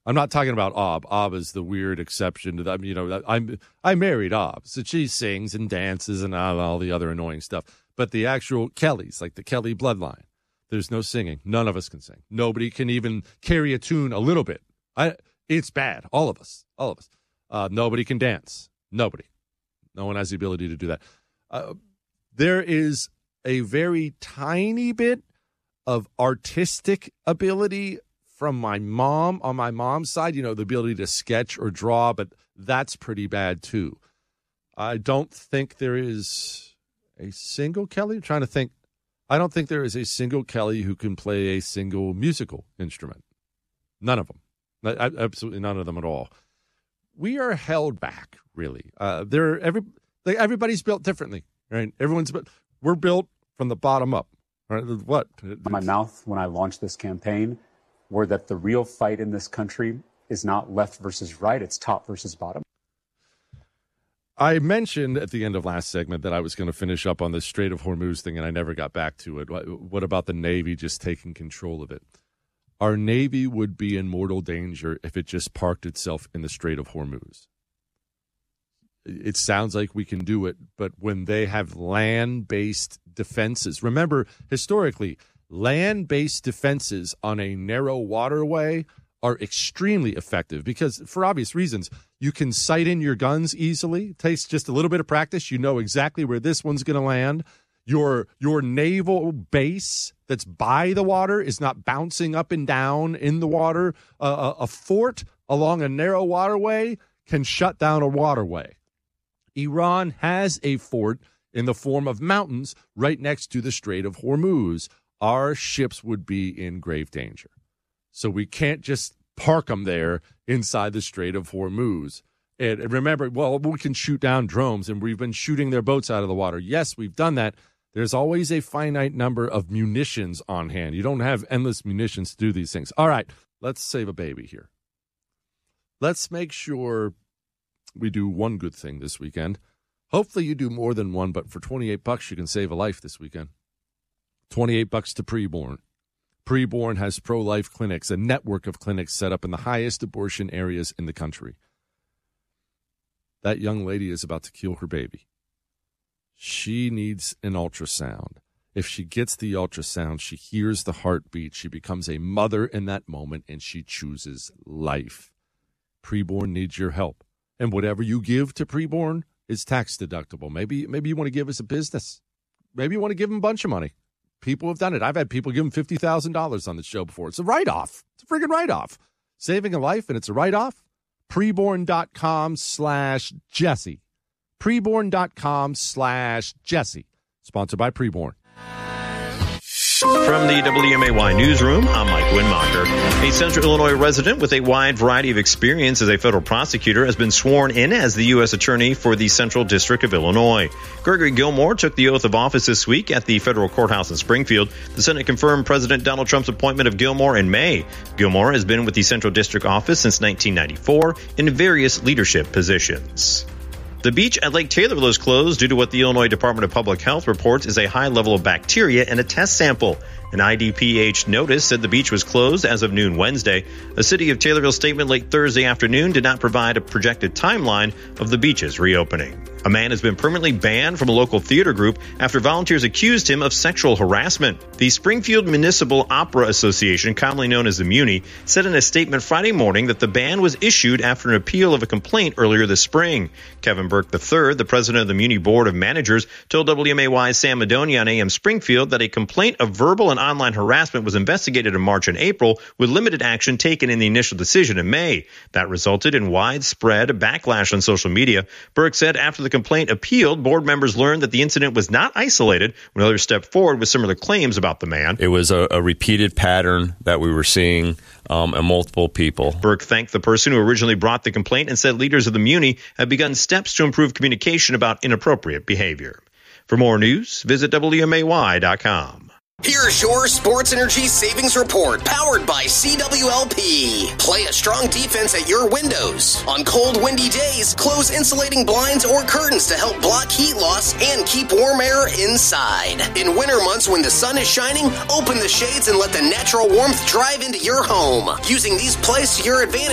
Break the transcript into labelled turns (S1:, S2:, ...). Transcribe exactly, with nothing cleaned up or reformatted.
S1: I'm not talking about Ob. Ob is the weird exception to that. You know, I'm I married Ob, so she sings and dances and all, all the other annoying stuff. But the actual Kellys, like the Kelly bloodline, there's no singing. None of us can sing. Nobody can even carry a tune a little bit. I. It's bad. All of us. All of us. Uh, nobody can dance. Nobody. No one has the ability to do that. Uh, there is a very tiny bit of artistic ability from my mom, on my mom's side, you know, the ability to sketch or draw, but that's pretty bad too. I don't think there is a single Kelly. I'm trying to think. I don't think there is a single Kelly who can play a single musical instrument. None of them. Absolutely none of them at all. We are held back, really. Uh, they're every like everybody's built differently, right? Everyone's but we're built from the bottom up. Right? What?
S2: My mouth when I launched this campaign were that the real fight in this country is not left versus right, it's top versus bottom.
S1: I mentioned at the end of last segment that I was going to finish up on the Strait of Hormuz thing, and I never got back to it. What about the Navy just taking control of it? Our Navy would be in mortal danger if it just parked itself in the Strait of Hormuz. It sounds like we can do it, but when they have land-based defenses, remember, historically, land-based defenses on a narrow waterway are extremely effective because, for obvious reasons, you can sight in your guns easily. It takes just a little bit of practice. You know exactly where this one's going to land. Your your naval base that's by the water is not bouncing up and down in the water. Uh, a, a fort along a narrow waterway can shut down a waterway. Iran has a fort in the form of mountains right next to the Strait of Hormuz. Our ships would be in grave danger. So we can't just park them there inside the Strait of Hormuz. And remember, well, we can shoot down drones, and we've been shooting their boats out of the water. Yes, we've done that. There's always a finite number of munitions on hand. You don't have endless munitions to do these things. All right, let's save a baby here. Let's make sure we do one good thing this weekend. Hopefully you do more than one, but for twenty-eight bucks, you can save a life this weekend. twenty-eight bucks to Preborn. Preborn has pro-life clinics, a network of clinics set up in the highest abortion areas in the country. That young lady is about to kill her baby. She needs an ultrasound. If she gets the ultrasound, she hears the heartbeat. She becomes a mother in that moment, and she chooses life. Preborn needs your help. And whatever you give to Preborn is tax deductible. Maybe, maybe you want to give as a business. Maybe you want to give them a bunch of money. People have done it. I've had people give them fifty thousand dollars on the show before. It's a write-off. It's a friggin' write-off. Saving a life, and it's a write-off. Preborn.com slash Jesse. Preborn.com slash Jesse. Sponsored by Preborn.
S3: From the W M A Y newsroom, I'm Mike Winmacher. A Central Illinois resident with a wide variety of experience as a federal prosecutor has been sworn in as the U S attorney for the Central District of Illinois. Gregory Gilmore took the oath of office this week at the federal courthouse in Springfield. The Senate confirmed President Donald Trump's appointment of Gilmore in May. Gilmore has been with the Central District Office since nineteen ninety-four in various leadership positions. The beach at Lake Taylorville is closed due to what the Illinois Department of Public Health reports is a high level of bacteria in a test sample. An I D P H notice said the beach was closed as of noon Wednesday. A City of Taylorville statement late Thursday afternoon did not provide a projected timeline of the beach's reopening. A man has been permanently banned from a local theater group after volunteers accused him of sexual harassment. The Springfield Municipal Opera Association, commonly known as the Muni, said in a statement Friday morning that the ban was issued after an appeal of a complaint earlier this spring. Kevin Burke the third, the president of the Muni Board of Managers, told W M A Y's Sam Madonia on A M Springfield that a complaint of verbal and online harassment was investigated in March and April, with limited action taken in the initial decision in May. That resulted in widespread backlash on social media. Burke said after the complaint appealed, board members learned that the incident was not isolated when others stepped forward with similar claims about the man.
S4: It was a, a repeated pattern that we were seeing um, in multiple people.
S3: Burke thanked the person who originally brought the complaint and said leaders of the Muni have begun steps to improve communication about inappropriate behavior. For more news, visit W M A Y dot com.
S5: Here's your Sports Energy Savings Report, powered by C W L P. Play a strong defense at your windows. On cold, windy days, close insulating blinds or curtains to help block heat loss and keep warm air inside. In winter months when the sun is shining, open the shades and let the natural warmth drive into your home. Using these plays to your advantage